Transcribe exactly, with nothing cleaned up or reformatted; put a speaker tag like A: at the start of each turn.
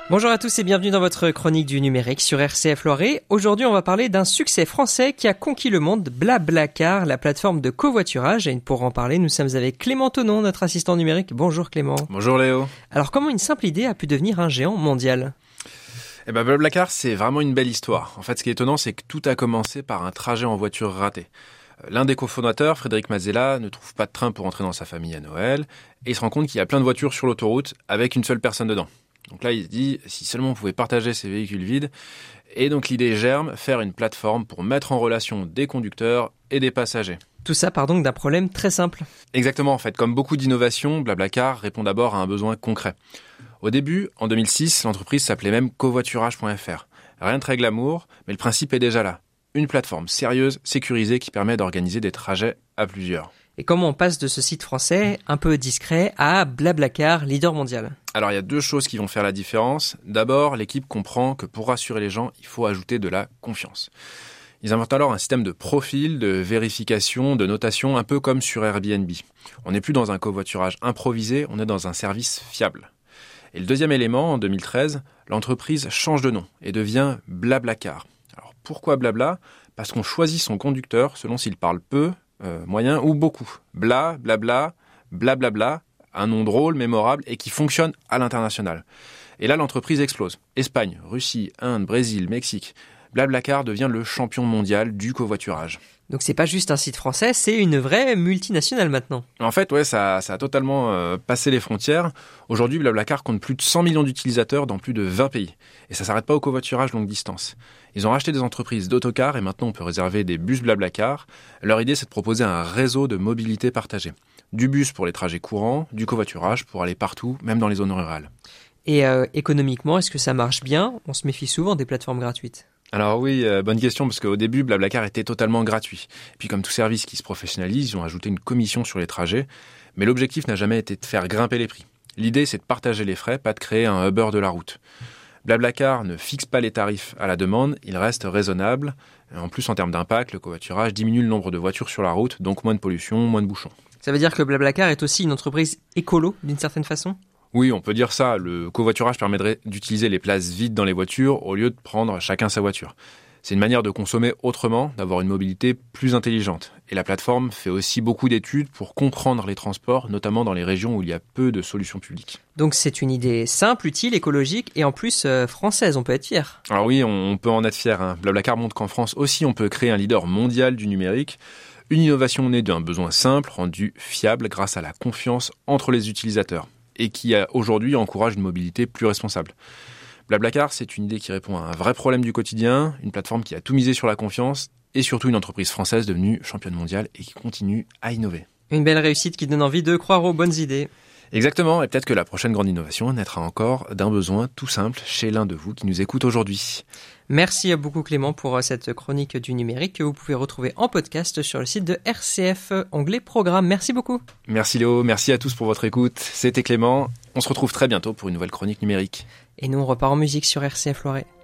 A: Bonjour à tous et bienvenue dans votre chronique du numérique sur R C F Loiret. Aujourd'hui, on va parler d'un succès français qui a conquis le monde, BlaBlaCar, la plateforme de covoiturage. Et pour en parler, nous sommes avec Clément Tonon, notre assistant numérique. Bonjour Clément.
B: Bonjour Léo.
A: Alors, comment une simple idée a pu devenir un géant mondial ?
B: Eh ben, BlaBlaCar, c'est vraiment une belle histoire. En fait, ce qui est étonnant, c'est que tout a commencé par un trajet en voiture raté. L'un des cofondateurs, Frédéric Mazzella, ne trouve pas de train pour entrer dans sa famille à Noël, et il se rend compte qu'il y a plein de voitures sur l'autoroute avec une seule personne dedans. Donc là, il se dit, si seulement on pouvait partager ces véhicules vides, et donc l'idée germe, faire une plateforme pour mettre en relation des conducteurs et des passagers.
A: Tout ça part donc d'un problème très simple.
B: Exactement, en fait. Comme beaucoup d'innovations, BlaBlaCar répond d'abord à un besoin concret. Au début, en deux mille six, l'entreprise s'appelait même covoiturage point f r. Rien de très glamour, mais le principe est déjà là. Une plateforme sérieuse, sécurisée, qui permet d'organiser des trajets à plusieurs.
A: Et comment on passe de ce site français, un peu discret, à BlaBlaCar, leader mondial ?
B: Alors, il y a deux choses qui vont faire la différence. D'abord, l'équipe comprend que pour rassurer les gens, il faut ajouter de la confiance. Ils inventent alors un système de profil, de vérification, de notation, un peu comme sur Airbnb. On n'est plus dans un covoiturage improvisé, on est dans un service fiable. Et le deuxième élément, en deux mille treize, l'entreprise change de nom et devient BlaBlaCar. Alors, pourquoi Blabla ? Parce qu'on choisit son conducteur selon s'il parle peu, euh, moyen ou beaucoup. Bla, blabla, blablabla, un nom drôle, mémorable et qui fonctionne à l'international. Et là, l'entreprise explose. Espagne, Russie, Inde, Brésil, Mexique. BlaBlaCar devient le champion mondial du covoiturage.
A: Donc c'est pas juste un site français, c'est une vraie multinationale maintenant.
B: En fait, ouais, ça, ça a totalement euh, passé les frontières. Aujourd'hui, BlaBlaCar compte plus de cent millions d'utilisateurs dans plus de vingt pays. Et ça s'arrête pas au covoiturage longue distance. Ils ont racheté des entreprises d'autocars et maintenant on peut réserver des bus BlaBlaCar. Leur idée, c'est de proposer un réseau de mobilité partagée. Du bus pour les trajets courants, du covoiturage pour aller partout, même dans les zones rurales.
A: Et euh, économiquement, est-ce que ça marche bien ? On se méfie souvent des plateformes gratuites.
B: Alors oui, euh, bonne question, parce qu'au début, BlaBlaCar était totalement gratuit. Et puis comme tout service qui se professionnalise, ils ont ajouté une commission sur les trajets. Mais l'objectif n'a jamais été de faire grimper les prix. L'idée, c'est de partager les frais, pas de créer un Uber de la route. BlaBlaCar ne fixe pas les tarifs à la demande, il reste raisonnable. En plus, en termes d'impact, le covoiturage diminue le nombre de voitures sur la route, donc moins de pollution, moins de bouchons.
A: Ça veut dire que BlaBlaCar est aussi une entreprise écolo, d'une certaine façon ?
B: Oui, on peut dire ça. Le covoiturage permettrait d'utiliser les places vides dans les voitures au lieu de prendre chacun sa voiture. C'est une manière de consommer autrement, d'avoir une mobilité plus intelligente. Et la plateforme fait aussi beaucoup d'études pour comprendre les transports, notamment dans les régions où il y a peu de solutions publiques.
A: Donc c'est une idée simple, utile, écologique et en plus euh, française, on peut être fier.
B: Alors oui, on peut en être fier. Hein. BlaBlaCar montre qu'en France aussi, on peut créer un leader mondial du numérique. Une innovation née d'un besoin simple, rendue fiable grâce à la confiance entre les utilisateurs, et qui aujourd'hui encourage une mobilité plus responsable. BlaBlaCar, c'est une idée qui répond à un vrai problème du quotidien, une plateforme qui a tout misé sur la confiance, et surtout une entreprise française devenue championne mondiale et qui continue à innover.
A: Une belle réussite qui donne envie de croire aux bonnes idées.
B: Exactement, et peut-être que la prochaine grande innovation naîtra encore d'un besoin tout simple chez l'un de vous qui nous écoute aujourd'hui.
A: Merci beaucoup Clément pour cette chronique du numérique que vous pouvez retrouver en podcast sur le site de R C F, onglet Programme. Merci beaucoup.
B: Merci Léo, merci à tous pour votre écoute. C'était Clément, on se retrouve très bientôt pour une nouvelle chronique numérique.
A: Et nous on repart en musique sur R C F Loiret.